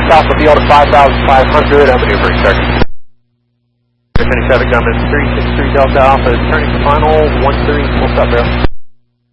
south of the Delta 5500, I'm maneuvering, sir. Finish traffic coming 363 Delta Alpha, turning to final 13, full stop, barrel.